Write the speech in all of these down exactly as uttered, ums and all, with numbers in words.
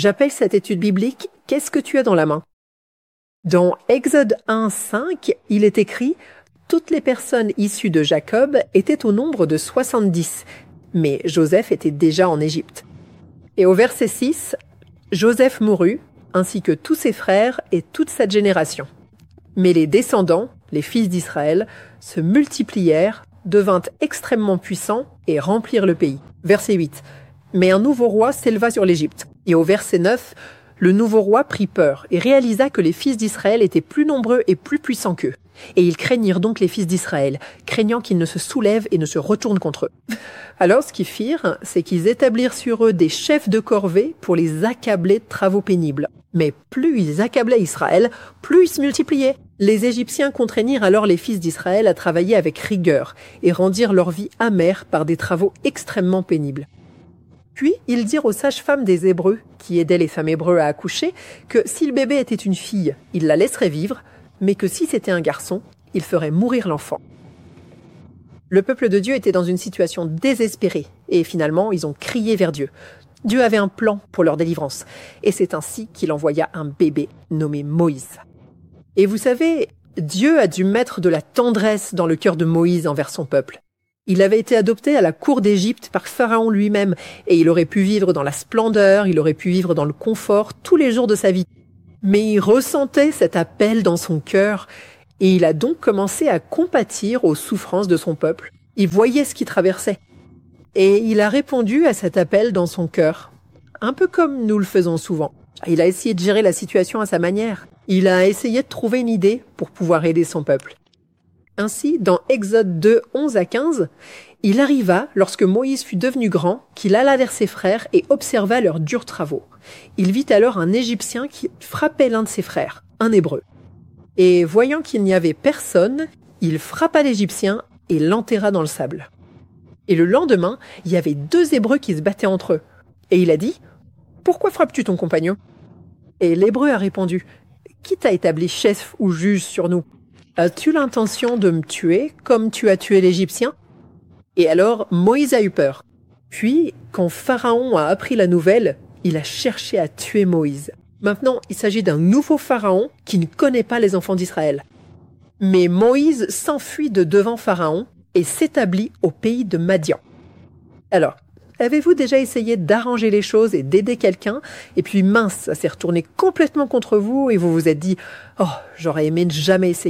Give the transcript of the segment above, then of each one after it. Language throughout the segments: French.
J'appelle cette étude biblique « Qu'est-ce que tu as dans la main ?» Dans Exode un, cinq, il est écrit « Toutes les personnes issues de Jacob étaient au nombre de soixante-dix, mais Joseph était déjà en Égypte. » Et au verset six, « Joseph mourut, ainsi que tous ses frères et toute cette génération. Mais les descendants, les fils d'Israël, se multiplièrent, devinrent extrêmement puissants et remplirent le pays. » Verset huit. Mais un nouveau roi s'éleva sur l'Égypte. Et au verset neuf, le nouveau roi prit peur et réalisa que les fils d'Israël étaient plus nombreux et plus puissants qu'eux. Et ils craignirent donc les fils d'Israël, craignant qu'ils ne se soulèvent et ne se retournent contre eux. Alors ce qu'ils firent, c'est qu'ils établirent sur eux des chefs de corvée pour les accabler de travaux pénibles. Mais plus ils accablaient Israël, plus ils se multipliaient. Les Égyptiens contraignirent alors les fils d'Israël à travailler avec rigueur et rendirent leur vie amère par des travaux extrêmement pénibles. Puis, ils dirent aux sages-femmes des Hébreux, qui aidaient les femmes hébreux à accoucher, que si le bébé était une fille, ils la laisseraient vivre, mais que si c'était un garçon, ils feraient mourir l'enfant. Le peuple de Dieu était dans une situation désespérée, et finalement, ils ont crié vers Dieu. Dieu avait un plan pour leur délivrance, et c'est ainsi qu'il envoya un bébé nommé Moïse. Et vous savez, Dieu a dû mettre de la tendresse dans le cœur de Moïse envers son peuple. Il avait été adopté à la cour d'Égypte par Pharaon lui-même, et il aurait pu vivre dans la splendeur, il aurait pu vivre dans le confort tous les jours de sa vie. Mais il ressentait cet appel dans son cœur, et il a donc commencé à compatir aux souffrances de son peuple. Il voyait ce qui traversait. Et il a répondu à cet appel dans son cœur, un peu comme nous le faisons souvent. Il a essayé de gérer la situation à sa manière. Il a essayé de trouver une idée pour pouvoir aider son peuple. Ainsi, dans Exode deux, onze à quinze, il arriva, lorsque Moïse fut devenu grand, qu'il alla vers ses frères et observa leurs durs travaux. Il vit alors un Égyptien qui frappait l'un de ses frères, un Hébreu. Et voyant qu'il n'y avait personne, il frappa l'Égyptien et l'enterra dans le sable. Et le lendemain, il y avait deux Hébreux qui se battaient entre eux. Et il a dit « Pourquoi frappes-tu ton compagnon ?» Et l'Hébreu a répondu « Qui t'a établi chef ou juge sur nous ? As-tu l'intention de me tuer comme tu as tué l'Égyptien ?» Et alors Moïse a eu peur. Puis, quand Pharaon a appris la nouvelle, il a cherché à tuer Moïse. Maintenant, il s'agit d'un nouveau Pharaon qui ne connaît pas les enfants d'Israël. Mais Moïse s'enfuit de devant Pharaon et s'établit au pays de Madian. Alors, avez-vous déjà essayé d'arranger les choses et d'aider quelqu'un, et puis mince, ça s'est retourné complètement contre vous et vous vous êtes dit « Oh, j'aurais aimé ne jamais essayer ».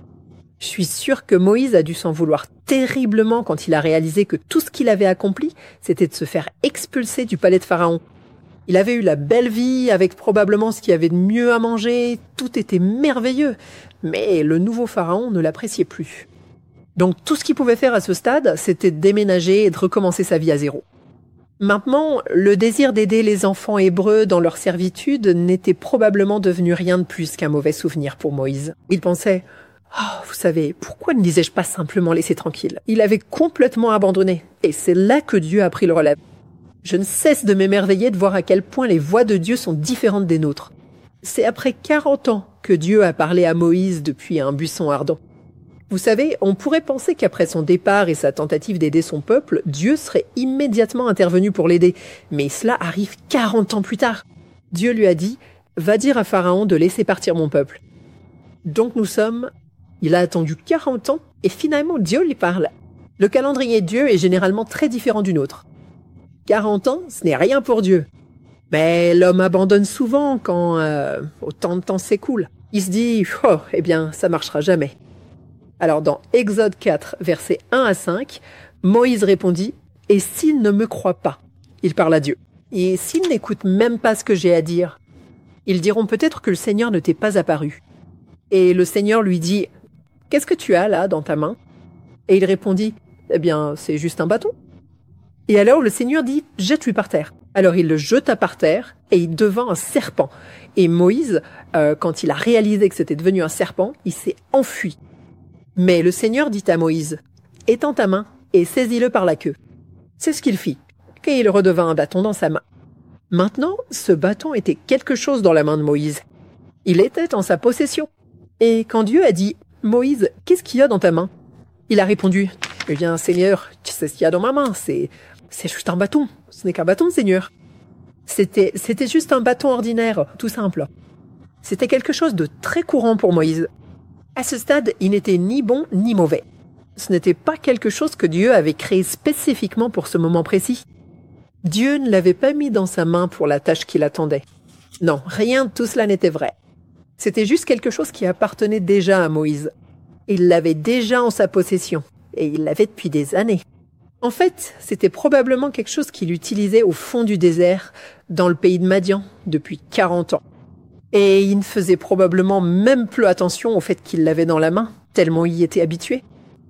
Je suis sûre que Moïse a dû s'en vouloir terriblement quand il a réalisé que tout ce qu'il avait accompli, c'était de se faire expulser du palais de Pharaon. Il avait eu la belle vie, avec probablement ce qu'il y avait de mieux à manger, tout était merveilleux, mais le nouveau Pharaon ne l'appréciait plus. Donc tout ce qu'il pouvait faire à ce stade, c'était de déménager et de recommencer sa vie à zéro. Maintenant, le désir d'aider les enfants hébreux dans leur servitude n'était probablement devenu rien de plus qu'un mauvais souvenir pour Moïse. Il pensait « Oh, vous savez, pourquoi ne les ai-je pas simplement laissés tranquilles ?» Il avait complètement abandonné, et c'est là que Dieu a pris le relais. Je ne cesse de m'émerveiller de voir à quel point les voix de Dieu sont différentes des nôtres. C'est après quarante ans que Dieu a parlé à Moïse depuis un buisson ardent. Vous savez, on pourrait penser qu'après son départ et sa tentative d'aider son peuple, Dieu serait immédiatement intervenu pour l'aider. Mais cela arrive quarante ans plus tard. Dieu lui a dit « Va dire à Pharaon de laisser partir mon peuple ». Donc nous sommes... Il a attendu quarante ans et finalement Dieu lui parle. Le calendrier de Dieu est généralement très différent du nôtre. quarante ans, ce n'est rien pour Dieu. Mais l'homme abandonne souvent quand euh, autant de temps s'écoule. Il se dit « Oh, eh bien, ça marchera jamais ». Alors dans Exode quatre, versets un à cinq, Moïse répondit « Et s'il ne me croit pas ?» Il parle à Dieu. « Et s'ils n'écoutent même pas ce que j'ai à dire ?» Ils diront peut-être que le Seigneur ne t'est pas apparu. Et le Seigneur lui dit « Qu'est-ce que tu as là dans ta main ?» Et il répondit « Eh bien, c'est juste un bâton. » Et alors le Seigneur dit « Jette-lui par terre ». Alors il le jeta par terre et il devint un serpent. Et Moïse, euh, quand il a réalisé que c'était devenu un serpent, il s'est enfui. Mais le Seigneur dit à Moïse « Étends ta main et saisis-le par la queue. » C'est ce qu'il fit, et il redevint un bâton dans sa main. Maintenant, ce bâton était quelque chose dans la main de Moïse. Il était en sa possession. Et quand Dieu a dit « Moïse, qu'est-ce qu'il y a dans ta main ?» Il a répondu « Eh bien, Seigneur, tu sais ce qu'il y a dans ma main, c'est, c'est juste un bâton. Ce n'est qu'un bâton, Seigneur. » C'était, c'était juste un bâton ordinaire, tout simple. C'était quelque chose de très courant pour Moïse. À ce stade, il n'était ni bon ni mauvais. Ce n'était pas quelque chose que Dieu avait créé spécifiquement pour ce moment précis. Dieu ne l'avait pas mis dans sa main pour la tâche qui l'attendait. Non, rien de tout cela n'était vrai. C'était juste quelque chose qui appartenait déjà à Moïse. Il l'avait déjà en sa possession, et il l'avait depuis des années. En fait, c'était probablement quelque chose qu'il utilisait au fond du désert, dans le pays de Madian, depuis quarante ans. Et il ne faisait probablement même plus attention au fait qu'il l'avait dans la main, tellement il y était habitué.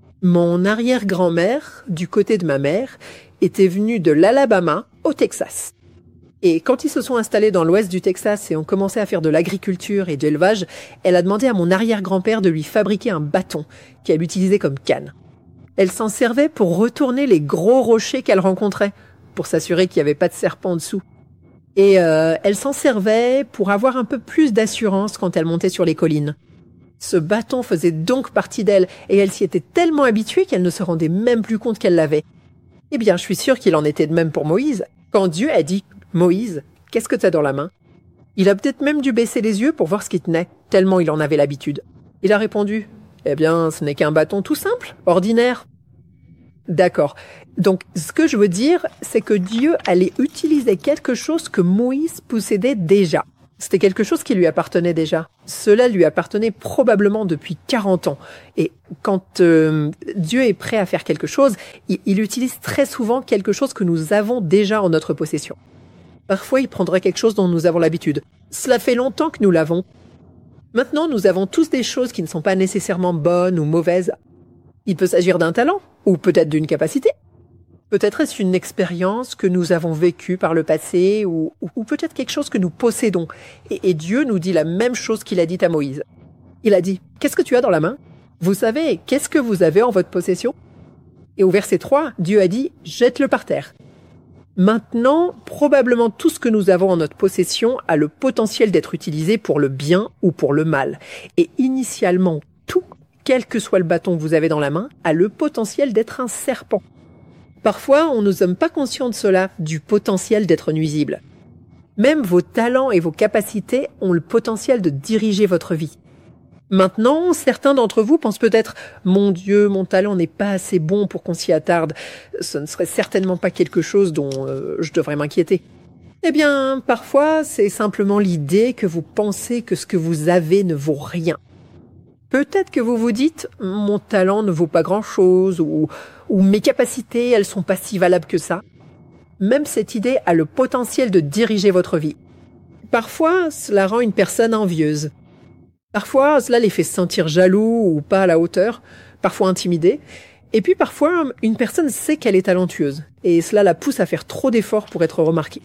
Mon arrière-grand-mère, du côté de ma mère, était venue de l'Alabama au Texas. Et quand ils se sont installés dans l'ouest du Texas et ont commencé à faire de l'agriculture et de l'élevage, elle a demandé à mon arrière-grand-père de lui fabriquer un bâton qu'elle utilisait comme canne. Elle s'en servait pour retourner les gros rochers qu'elle rencontrait, pour s'assurer qu'il n'y avait pas de serpent en dessous. Et euh, elle s'en servait pour avoir un peu plus d'assurance quand elle montait sur les collines. Ce bâton faisait donc partie d'elle, et elle s'y était tellement habituée qu'elle ne se rendait même plus compte qu'elle l'avait. Eh bien, je suis sûre qu'il en était de même pour Moïse. Quand Dieu a dit « Moïse, qu'est-ce que tu as dans la main ?» Il a peut-être même dû baisser les yeux pour voir ce qui tenait, tellement il en avait l'habitude. Il a répondu « Eh bien, ce n'est qu'un bâton tout simple, ordinaire. » D'accord. Donc, ce que je veux dire, c'est que Dieu allait utiliser quelque chose que Moïse possédait déjà. C'était quelque chose qui lui appartenait déjà. Cela lui appartenait probablement depuis quarante ans. Et quand euh, Dieu est prêt à faire quelque chose, il, il utilise très souvent quelque chose que nous avons déjà en notre possession. Parfois, il prendra quelque chose dont nous avons l'habitude. Cela fait longtemps que nous l'avons. Maintenant, nous avons tous des choses qui ne sont pas nécessairement bonnes ou mauvaises. Il peut s'agir d'un talent, ou peut-être d'une capacité. Peut-être est-ce une expérience que nous avons vécue par le passé, ou, ou, ou peut-être quelque chose que nous possédons. Et, et Dieu nous dit la même chose qu'il a dit à Moïse. Il a dit « Qu'est-ce que tu as dans la main ? Vous savez, qu'est-ce que vous avez en votre possession ?» Et au verset trois, Dieu a dit « Jette-le par terre ». Maintenant, probablement tout ce que nous avons en notre possession a le potentiel d'être utilisé pour le bien ou pour le mal. Et initialement, tout, quel que soit le bâton que vous avez dans la main, a le potentiel d'être un serpent. Parfois, on ne sommes pas conscients de cela, du potentiel d'être nuisible. Même vos talents et vos capacités ont le potentiel de diriger votre vie. Maintenant, certains d'entre vous pensent peut-être « Mon Dieu, mon talent n'est pas assez bon pour qu'on s'y attarde. Ce ne serait certainement pas quelque chose dont euh, je devrais m'inquiéter. » Eh bien, parfois, c'est simplement l'idée que vous pensez que ce que vous avez ne vaut rien. Peut-être que vous vous dites « Mon talent ne vaut pas grand-chose » ou, ou « Mes capacités, elles sont pas si valables que ça. » Même cette idée a le potentiel de diriger votre vie. Parfois, cela rend une personne envieuse. Parfois, cela les fait se sentir jaloux ou pas à la hauteur, parfois intimidés. Et puis parfois, une personne sait qu'elle est talentueuse et cela la pousse à faire trop d'efforts pour être remarquée.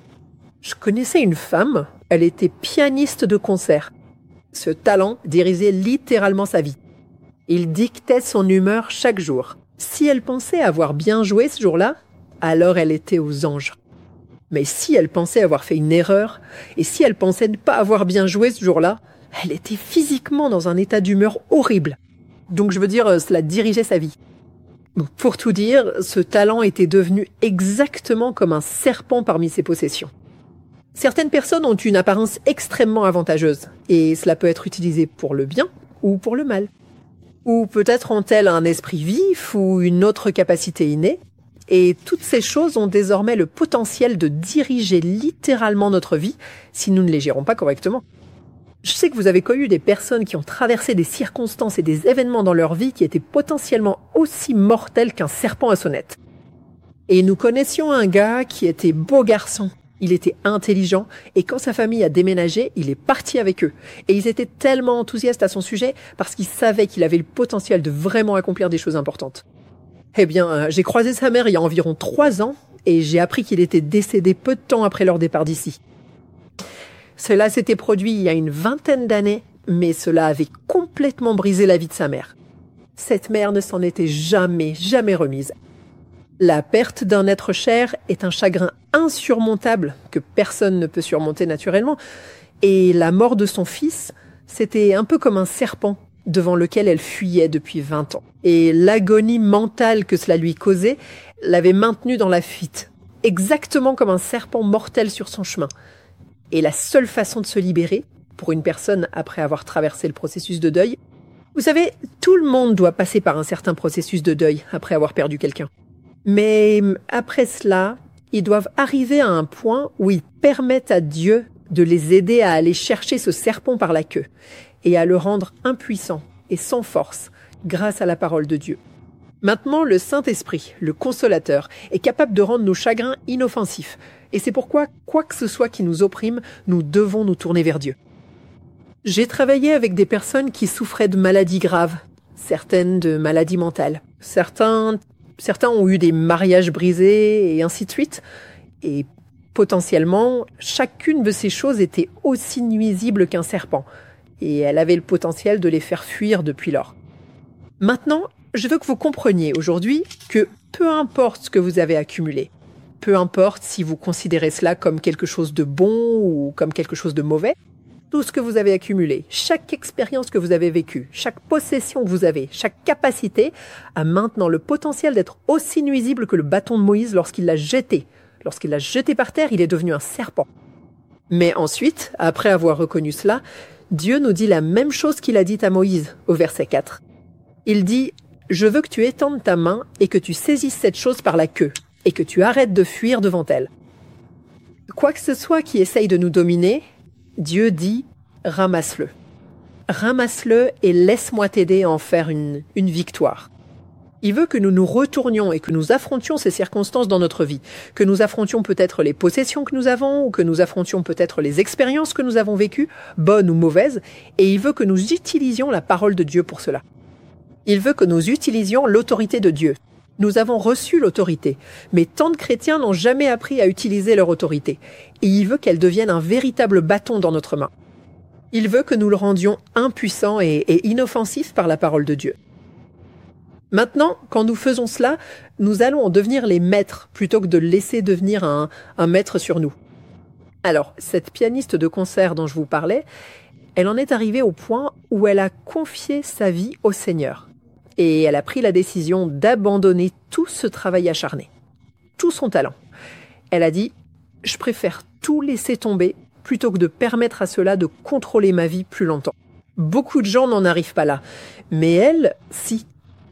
Je connaissais une femme, elle était pianiste de concert. Ce talent dirigeait littéralement sa vie. Il dictait son humeur chaque jour. Si elle pensait avoir bien joué ce jour-là, alors elle était aux anges. Mais si elle pensait avoir fait une erreur, et si elle pensait ne pas avoir bien joué ce jour-là, elle était physiquement dans un état d'humeur horrible. Donc je veux dire, cela dirigeait sa vie. Pour tout dire, ce talent était devenu exactement comme un serpent parmi ses possessions. Certaines personnes ont une apparence extrêmement avantageuse, et cela peut être utilisé pour le bien ou pour le mal. Ou peut-être ont-elles un esprit vif ou une autre capacité innée, et toutes ces choses ont désormais le potentiel de diriger littéralement notre vie si nous ne les gérons pas correctement. Je sais que vous avez connu des personnes qui ont traversé des circonstances et des événements dans leur vie qui étaient potentiellement aussi mortels qu'un serpent à sonnette. Et nous connaissions un gars qui était beau garçon, il était intelligent, et quand sa famille a déménagé, il est parti avec eux. Et ils étaient tellement enthousiastes à son sujet parce qu'ils savaient qu'il avait le potentiel de vraiment accomplir des choses importantes. Eh bien, j'ai croisé sa mère il y a environ trois ans, et j'ai appris qu'il était décédé peu de temps après leur départ d'ici. Cela s'était produit il y a une vingtaine d'années, mais cela avait complètement brisé la vie de sa mère. Cette mère ne s'en était jamais, jamais remise. La perte d'un être cher est un chagrin insurmontable que personne ne peut surmonter naturellement, et la mort de son fils, c'était un peu comme un serpent devant lequel elle fuyait depuis vingt ans. Et l'agonie mentale que cela lui causait l'avait maintenue dans la fuite. exactement comme un serpent mortel sur son chemin. Et la seule façon de se libérer, pour une personne après avoir traversé le processus de deuil, vous savez, tout le monde doit passer par un certain processus de deuil après avoir perdu quelqu'un. Mais après cela, ils doivent arriver à un point où ils permettent à Dieu de les aider à aller chercher ce serpent par la queue et à le rendre impuissant et sans force grâce à la parole de Dieu. Maintenant, le Saint-Esprit, le Consolateur, est capable de rendre nos chagrins inoffensifs. Et c'est pourquoi, quoi que ce soit qui nous opprime, nous devons nous tourner vers Dieu. J'ai travaillé avec des personnes qui souffraient de maladies graves, certaines de maladies mentales. Certains, certains ont eu des mariages brisés et ainsi de suite. Et potentiellement, chacune de ces choses était aussi nuisible qu'un serpent. Et elle avait le potentiel de les faire fuir depuis lors. Maintenant, je veux que vous compreniez aujourd'hui que peu importe ce que vous avez accumulé, peu importe si vous considérez cela comme quelque chose de bon ou comme quelque chose de mauvais, tout ce que vous avez accumulé, chaque expérience que vous avez vécue, chaque possession que vous avez, chaque capacité a maintenant le potentiel d'être aussi nuisible que le bâton de Moïse lorsqu'il l'a jeté. Lorsqu'il l'a jeté par terre, il est devenu un serpent. Mais ensuite, après avoir reconnu cela, Dieu nous dit la même chose qu'il a dit à Moïse au verset quatre. Il dit « Je veux que tu étendes ta main et que tu saisisses cette chose par la queue et que tu arrêtes de fuir devant elle. » Quoi que ce soit qui essaye de nous dominer, Dieu dit « Ramasse-le. Ramasse-le et laisse-moi t'aider à en faire une, une victoire. » Il veut que nous nous retournions et que nous affrontions ces circonstances dans notre vie, que nous affrontions peut-être les possessions que nous avons ou que nous affrontions peut-être les expériences que nous avons vécues, bonnes ou mauvaises, et il veut que nous utilisions la parole de Dieu pour cela. Il veut que nous utilisions l'autorité de Dieu. Nous avons reçu l'autorité, mais tant de chrétiens n'ont jamais appris à utiliser leur autorité, et il veut qu'elle devienne un véritable bâton dans notre main. Il veut que nous le rendions impuissant et, et inoffensif par la parole de Dieu. Maintenant, quand nous faisons cela, nous allons en devenir les maîtres plutôt que de laisser devenir un, un maître sur nous. Alors, cette pianiste de concert dont je vous parlais, elle en est arrivée au point où elle a confié sa vie au Seigneur. Et elle a pris la décision d'abandonner tout ce travail acharné, tout son talent. Elle a dit « Je préfère tout laisser tomber plutôt que de permettre à cela de contrôler ma vie plus longtemps. » Beaucoup de gens n'en arrivent pas là, mais elle, si.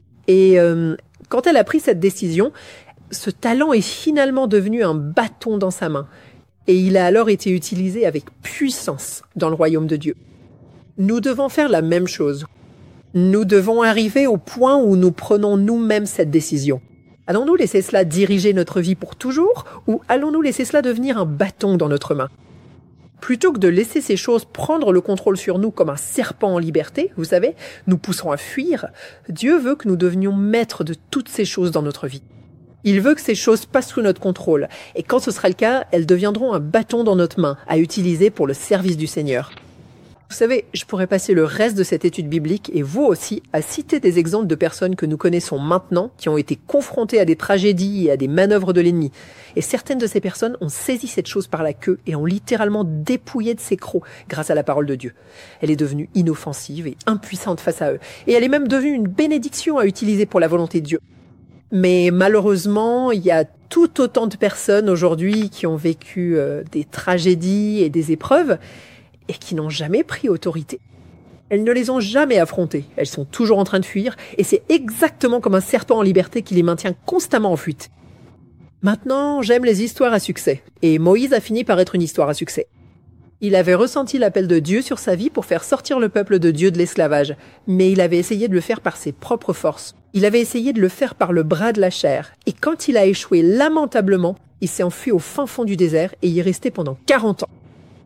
Et euh, quand elle a pris cette décision, ce talent est finalement devenu un bâton dans sa main. Et il a alors été utilisé avec puissance dans le royaume de Dieu. Nous devons faire la même chose. Nous devons arriver au point où nous prenons nous-mêmes cette décision. Allons-nous laisser cela diriger notre vie pour toujours ou allons-nous laisser cela devenir un bâton dans notre main ? Plutôt que de laisser ces choses prendre le contrôle sur nous comme un serpent en liberté, vous savez, nous poussant à fuir, Dieu veut que nous devenions maîtres de toutes ces choses dans notre vie. Il veut que ces choses passent sous notre contrôle, et quand ce sera le cas, elles deviendront un bâton dans notre main, à utiliser pour le service du Seigneur. Vous savez, je pourrais passer le reste de cette étude biblique, et vous aussi, à citer des exemples de personnes que nous connaissons maintenant, qui ont été confrontées à des tragédies et à des manœuvres de l'ennemi. Et certaines de ces personnes ont saisi cette chose par la queue et ont littéralement dépouillé de ses crocs grâce à la parole de Dieu. Elle est devenue inoffensive et impuissante face à eux. Et elle est même devenue une bénédiction à utiliser pour la volonté de Dieu. Mais malheureusement, il y a tout autant de personnes aujourd'hui qui ont vécu euh, des tragédies et des épreuves et qui n'ont jamais pris autorité. Elles ne les ont jamais affrontées. Elles sont toujours en train de fuir et c'est exactement comme un serpent en liberté qui les maintient constamment en fuite. Maintenant, j'aime les histoires à succès et Moïse a fini par être une histoire à succès. Il avait ressenti l'appel de Dieu sur sa vie pour faire sortir le peuple de Dieu de l'esclavage, mais il avait essayé de le faire par ses propres forces. Il avait essayé de le faire par le bras de la chair. Et quand il a échoué lamentablement, il s'est enfui au fin fond du désert et y est resté pendant quarante ans.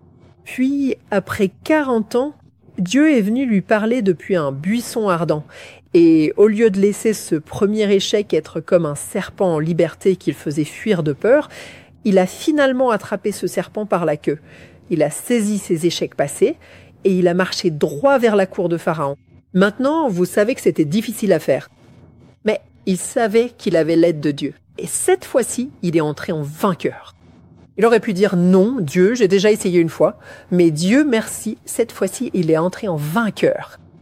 Puis, après quarante ans, Dieu est venu lui parler depuis un buisson ardent. Et au lieu de laisser ce premier échec être comme un serpent en liberté qu'il faisait fuir de peur, il a finalement attrapé ce serpent par la queue. Il a saisi ses échecs passés et il a marché droit vers la cour de Pharaon. Maintenant, vous savez que c'était difficile à faire. Mais il savait qu'il avait l'aide de Dieu. Et cette fois-ci, il est entré en vainqueur. Il aurait pu dire non, Dieu, j'ai déjà essayé une fois. Mais Dieu merci, cette fois-ci, il est entré en vainqueur.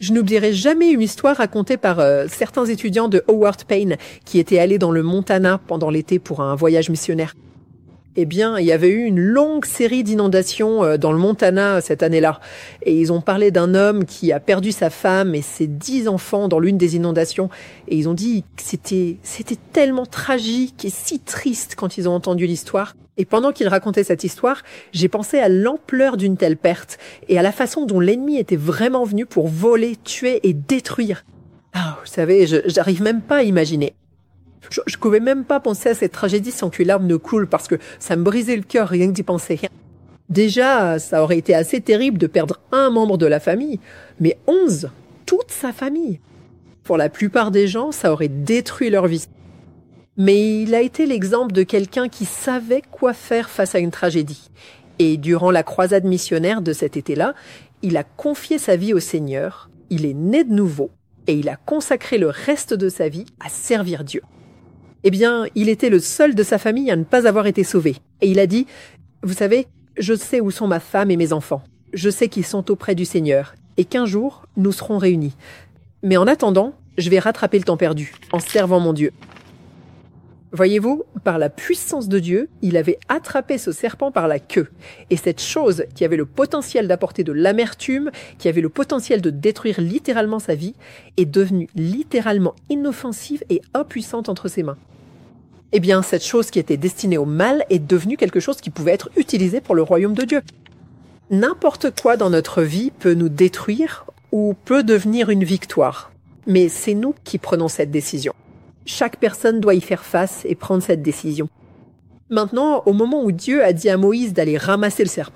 Je n'oublierai jamais une histoire racontée par euh, certains étudiants de Howard Payne qui étaient allés dans le Montana pendant l'été pour un voyage missionnaire. Eh bien, il y avait eu une longue série d'inondations euh, dans le Montana cette année-là. Et ils ont parlé d'un homme qui a perdu sa femme et ses dix enfants dans l'une des inondations. Et ils ont dit que c'était, c'était tellement tragique et si triste quand ils ont entendu l'histoire. Et pendant qu'ils racontaient cette histoire, j'ai pensé à l'ampleur d'une telle perte et à la façon dont l'ennemi était vraiment venu pour voler, tuer et détruire. Ah, vous savez, je, j'arrive même pas à imaginer. Je, je pouvais même pas penser à cette tragédie sans que l'arme ne coule parce que ça me brisait le cœur rien que d'y penser. Déjà, ça aurait été assez terrible de perdre un membre de la famille, mais onze, toute sa famille. Pour la plupart des gens, ça aurait détruit leur vie. Mais il a été l'exemple de quelqu'un qui savait quoi faire face à une tragédie. Et durant la croisade missionnaire de cet été-là, il a confié sa vie au Seigneur, il est né de nouveau et il a consacré le reste de sa vie à servir Dieu. Eh bien, il était le seul de sa famille à ne pas avoir été sauvé. Et il a dit, « Vous savez, je sais où sont ma femme et mes enfants. Je sais qu'ils sont auprès du Seigneur et qu'un jour, nous serons réunis. Mais en attendant, je vais rattraper le temps perdu en servant mon Dieu. » Voyez-vous, par la puissance de Dieu, il avait attrapé ce serpent par la queue. Et cette chose qui avait le potentiel d'apporter de l'amertume, qui avait le potentiel de détruire littéralement sa vie, est devenue littéralement inoffensive et impuissante entre ses mains. Eh bien, cette chose qui était destinée au mal est devenue quelque chose qui pouvait être utilisé pour le royaume de Dieu. N'importe quoi dans notre vie peut nous détruire ou peut devenir une victoire. Mais c'est nous qui prenons cette décision. Chaque personne doit y faire face et prendre cette décision. Maintenant, au moment où Dieu a dit à Moïse d'aller ramasser le serpent,